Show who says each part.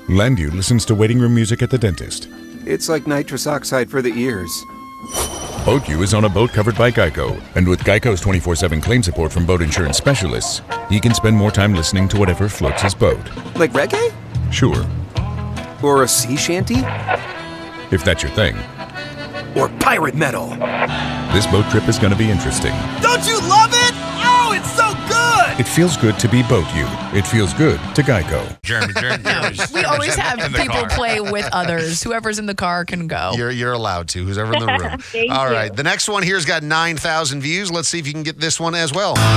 Speaker 1: Landu listens to waiting room music at the dentist.
Speaker 2: It's like nitrous oxide for the ears.
Speaker 1: BoatU is on a boat covered by Geico, and with Geico's 24/7 claim support from boat insurance specialists, he can spend more time listening to whatever floats his boat.
Speaker 2: Like reggae?
Speaker 1: Sure,
Speaker 2: Or a sea shanty?
Speaker 1: if that's your thing.
Speaker 2: Or pirate metal?
Speaker 1: This boat trip is going to be interesting.
Speaker 2: Don't you love it? Oh, it's so good!
Speaker 1: It feels good to be BoatU. It feels good to Geico.
Speaker 3: We always have people play with others. Whoever's in the car can go.
Speaker 4: You're allowed to. Who's ever in the room.
Speaker 5: Thank
Speaker 4: All
Speaker 5: you.
Speaker 4: right. The next one here's got 9,000 views. Let's see if you can get this one as well.